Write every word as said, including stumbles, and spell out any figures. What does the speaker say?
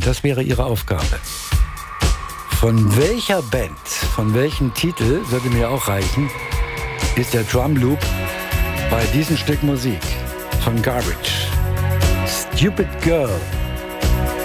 Das wäre Ihre Aufgabe. Von welcher Band, von welchem Titel, würde mir auch reichen, ist der Drum Loop bei diesem Stück Musik von Garbage? Stupid Girl.